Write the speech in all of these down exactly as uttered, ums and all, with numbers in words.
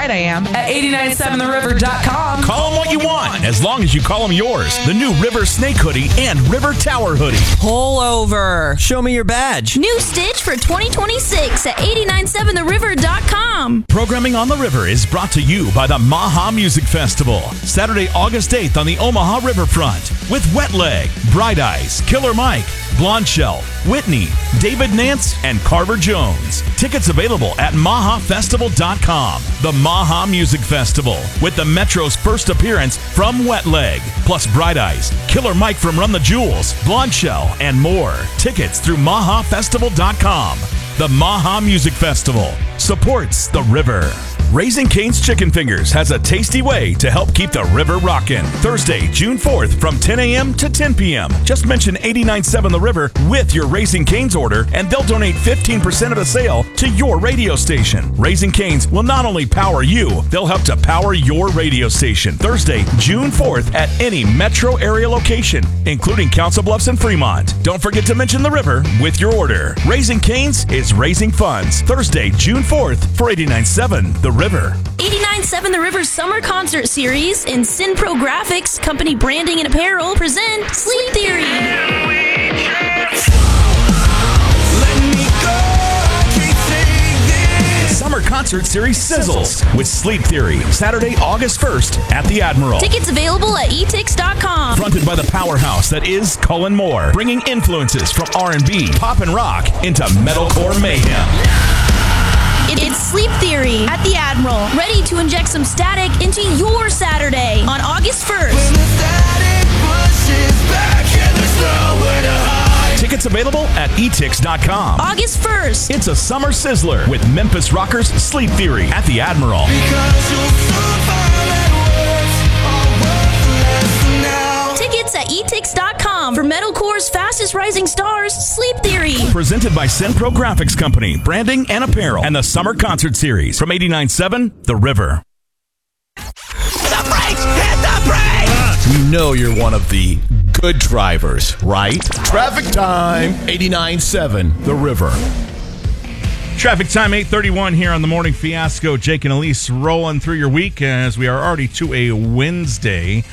right, I am. At eight nine seven the river dot com. Call them what you want, as long as you call them yours. The new River Snake Hoodie and River Tower Hoodie. Pull over. Show me your badge. New stitch for twenty twenty-six at eight nine seven the river dot com. Programming on the River is brought to you by the Maha Music Festival. Saturday, August eighth on the Omaha Riverfront with Wet Leg, Bright Eyes, Killer Mike, Blonde Shell, Whitney, David Nance, and Carver Jones. Tickets available at maha festival dot com. The Maha Music Festival with the Metro's first appearance from Wet Leg, plus Bright Eyes, Killer Mike from Run the Jewels, Blonde Shell, and more. Tickets through maha festival dot com. The Maha Music Festival supports the river. Raising Cane's Chicken Fingers has a tasty way to help keep the river rocking. Thursday, June fourth from ten a.m. to ten p.m. Just mention eight nine seven The River with your Raising Cane's order and they'll donate fifteen percent of the sale to your radio station. Raising Cane's will not only power you, they'll help to power your radio station. Thursday, June fourth at any metro area location, including Council Bluffs and Fremont. Don't forget to mention The River with your order. Raising Cane's is raising funds. Thursday, June fourth for eight nine seven The River. eight nine seven The River Summer Concert Series and Synpro Graphics, company branding and apparel, present Sleep Theory. Summer Concert Series sizzles with Sleep Theory. Saturday, August first at the Admiral. Tickets available at e tix dot com. Fronted by the powerhouse that is Cullen Moore, bringing influences from R and B, pop and rock into metalcore mayhem. It's Sleep Theory at the Admiral, ready to inject some static into your Saturday on August first. Tickets available at e tix dot com. August first. It's a summer sizzler with Memphis rockers Sleep Theory at the Admiral. Tickets at e tix dot com for metalcore's fastest rising stars, Sleep Theory. Presented by Synpro Graphics Company, branding and apparel, and the Summer Concert Series from eight nine seven The River. The brakes! Hit the brakes! You know you're one of the good drivers, right? Traffic time, eight nine seven The River. Traffic time, eight thirty-one here on the Morning Fiasco. Jake and Elise rolling through your week as we are already to a Wednesday.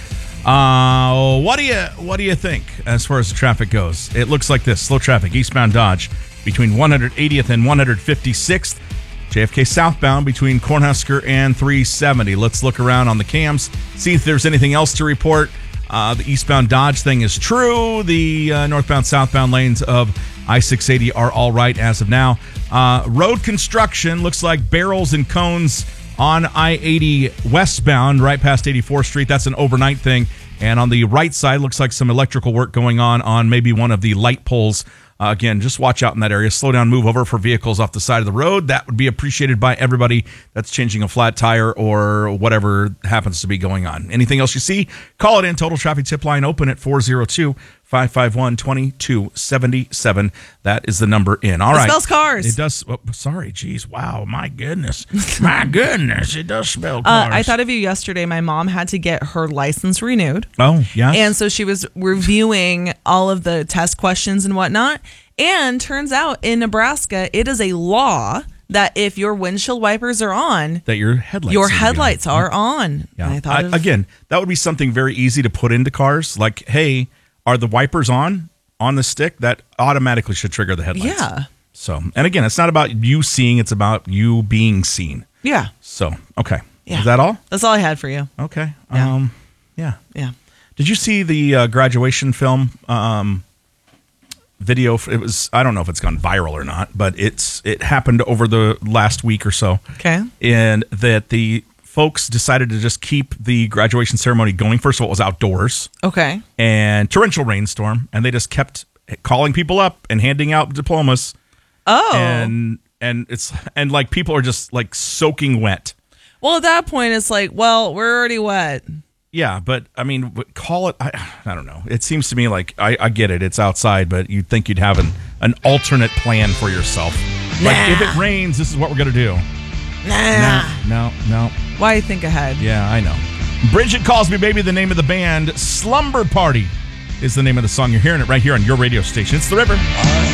Uh, what do you what do you think as far as the traffic goes? It looks like this. Slow traffic, eastbound Dodge between one hundred eightieth and one hundred fifty-sixth. J F K southbound between Cornhusker and three seventy. Let's look around on the cams, see if there's anything else to report. Uh, the eastbound Dodge thing is true. The uh, northbound, southbound lanes of I six eighty are all right as of now. Uh, road construction looks like barrels and cones on I eighty westbound, right past eighty-fourth Street. That's an overnight thing. And on the right side, looks like some electrical work going on on maybe one of the light poles. Uh, again, just watch out in that area. Slow down, move over for vehicles off the side of the road. That would be appreciated by everybody that's changing a flat tire or whatever happens to be going on. Anything else you see, call it in. Total Traffic Tip Line open at four oh two, five five one, two two seven seven. That is the number in. All It right. smells cars. It does. Oh, sorry, geez. Wow. My goodness. My goodness. It does smell Uh, cars. I thought of you yesterday. My mom had to get her license renewed. Oh, yeah. And so she was reviewing all of the test questions and whatnot. And turns out in Nebraska, it is a law that if your windshield wipers are on, that your headlights your need to be headlights on. are on. Yeah. And I thought I- of, again, that would be something very easy to put into cars. Like, hey, are the wipers on on the stick? That automatically should trigger the headlights. Yeah. So, and again, it's not about you seeing; it's about you being seen. Yeah. So, okay. Yeah. Is that all? That's all I had for you. Okay. Yeah. Um, yeah. Yeah. Did you see the uh, graduation film um, video? It was, I don't know if it's gone viral or not, but it's it happened over the last week or so. Okay. And that the folks decided to just keep the graduation ceremony going. First of all, it was outdoors. Okay. And torrential rainstorm, and they just kept calling people up and handing out diplomas. Oh. And and it's and like people are just like soaking wet. Well, at that point, it's like, well, we're already wet. Yeah, but I mean, call it. I, I don't know. It seems to me like I, I get it. It's outside, but you'd think you'd have an, an alternate plan for yourself. Like Nah. if it rains, this is what we're gonna do. Nah. No, no, no. Why think ahead? Yeah, I know. Bridget Calls Me Baby, the name of the band. Slumber Party is the name of the song. You're hearing it right here on your radio station. It's The River.